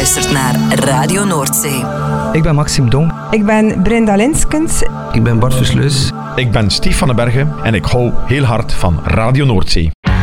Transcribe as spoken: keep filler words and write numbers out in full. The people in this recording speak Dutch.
luistert naar Radio Noordzee. Ik ben Maxime Donk. Ik ben Brenda Linskens. Ik ben Bart Versluis. Ik ben Stief van den Bergen en ik hou heel hard van Radio Noordzee.